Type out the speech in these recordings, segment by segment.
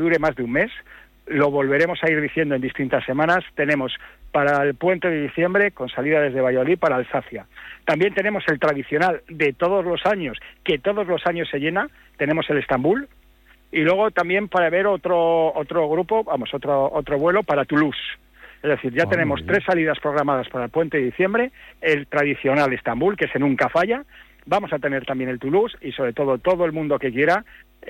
dure más de un mes. Lo volveremos a ir diciendo en distintas semanas. Tenemos para el puente de diciembre, con salida desde Valladolid para Alsacia. También tenemos el tradicional de todos los años, que todos los años se llena. Tenemos el Estambul. Y luego también para ver otro grupo, otro vuelo para Toulouse. Es decir, ya tenemos 3 salidas programadas para el puente de diciembre. El tradicional Estambul, que ese nunca falla. Vamos a tener también el Toulouse y sobre todo el mundo que quiera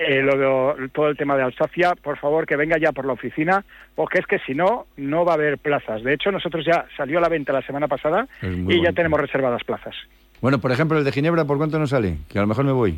todo el tema de Alsacia, por favor que venga ya por la oficina, porque es que si no, no va a haber plazas. De hecho, nosotros ya salió a la venta la semana pasada y ya tenemos reservadas plazas. Bueno, por ejemplo, el de Ginebra, ¿por cuánto nos sale? Que a lo mejor me voy.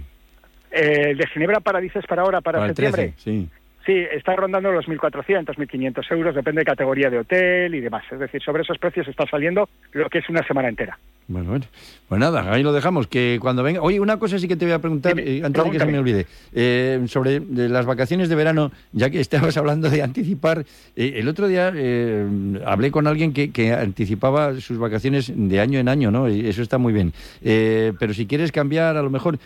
El de Ginebra dices para ahora, para septiembre. El 13, sí. Sí, está rondando los 1.400, 1.500 euros, depende de categoría de hotel y demás. Es decir, sobre esos precios está saliendo lo que es una semana entera. Bueno, pues nada, ahí lo dejamos, que cuando venga... Oye, una cosa sí que te voy a preguntar, antes de que se me olvide, sobre las vacaciones de verano, ya que estabas hablando de anticipar, el otro día hablé con alguien que anticipaba sus vacaciones de año en año, ¿no? Y eso está muy bien. Pero si quieres cambiar, a lo mejor...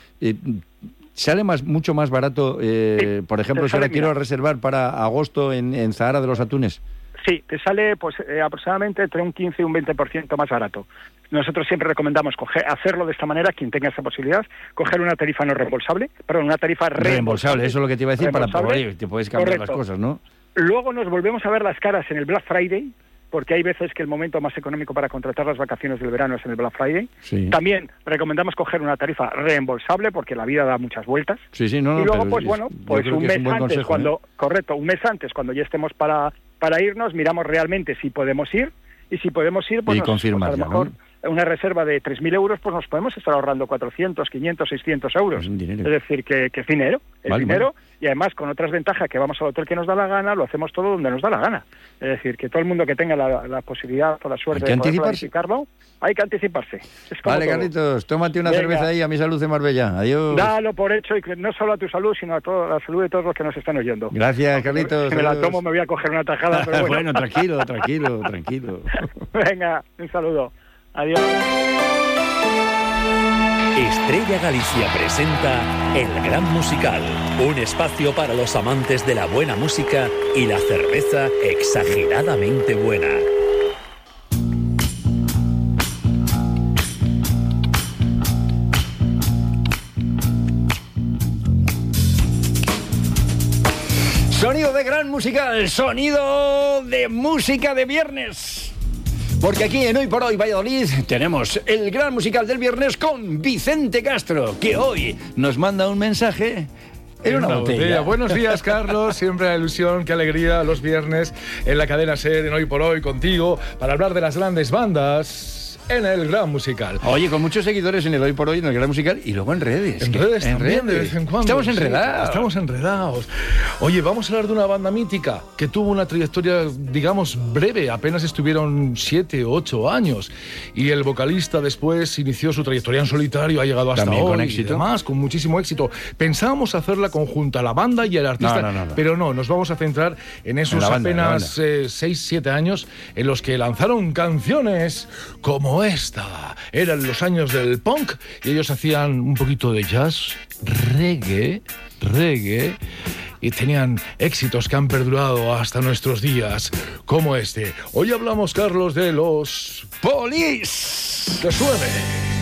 ¿sale mucho más barato, por ejemplo, si ahora quiero reservar para agosto en Zahara de los Atunes? Sí, te sale aproximadamente entre un 15 y un 20% más barato. Nosotros siempre recomendamos hacerlo de esta manera, quien tenga esa posibilidad, coger una tarifa no reembolsable, una tarifa reembolsable. Eso es lo que te iba a decir, para poder, te puedes cambiar las cosas, ¿no? Luego nos volvemos a ver las caras en el Black Friday, porque hay veces que el momento más económico para contratar las vacaciones del verano es en el Black Friday. Sí. También recomendamos coger una tarifa reembolsable, porque la vida da muchas vueltas. Sí, y luego, un mes antes, un mes antes, cuando ya estemos para irnos, miramos realmente si podemos ir, y si podemos ir, pues a lo mejor una reserva de 3.000 euros, pues nos podemos estar ahorrando 400, 500, 600 euros. Es decir, que es dinero, y además con otras ventajas, que vamos al hotel que nos da la gana, lo hacemos todo donde nos da la gana. Es decir, que todo el mundo que tenga la posibilidad o la suerte de poder planificarlo, hay que anticiparse. Vale, Carlitos, tómate una cerveza ahí, a mi salud de Marbella. Adiós. Dalo por hecho, y que no solo a tu salud, sino a la salud de todos los que nos están oyendo. Gracias, Carlitos. Si me la tomo, me voy a coger una tajada, pero bueno. tranquilo. Venga, un saludo. Adiós. Estrella Galicia presenta El Gran Musical, un espacio para los amantes de la buena música y la cerveza exageradamente buena. Sonido de Gran Musical, sonido de música de viernes. Porque aquí en Hoy por Hoy Valladolid tenemos el Gran Musical del viernes con Vicente Castro, que hoy nos manda un mensaje en una botella. Buenos días, Carlos. Siempre la ilusión, qué alegría los viernes en la cadena SER, en Hoy por Hoy, contigo, para hablar de las grandes bandas en el Gran Musical. Oye, con muchos seguidores en el Hoy por Hoy, en el Gran Musical, y luego en redes. En redes también, de vez en cuando. Estamos enredados. Oye, vamos a hablar de una banda mítica que tuvo una trayectoria, digamos, breve. Apenas estuvieron 7 o 8 años. Y el vocalista después inició su trayectoria en solitario, ha llegado hasta también hoy. Con éxito. Además, con muchísimo éxito. Pensábamos hacerla conjunta, la banda y el artista. No. Pero no, nos vamos a centrar en esos apenas 6-7 años en los que lanzaron canciones como esta. Eran los años del punk y ellos hacían un poquito de jazz, reggae, y tenían éxitos que han perdurado hasta nuestros días, como este. Hoy hablamos, Carlos, de los Police. ¡Que suene!